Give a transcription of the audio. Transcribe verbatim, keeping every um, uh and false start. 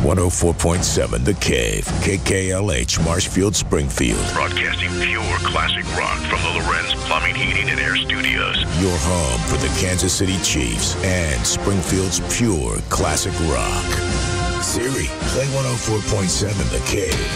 one oh four point seven The Cave, K K L H, Marshfield, Springfield. Broadcasting pure classic rock from the Lorenz Plumbing, Heating, and Air Studios. Your home for the Kansas City Chiefs and Springfield's pure classic rock. Siri, play one oh four point seven The Cave.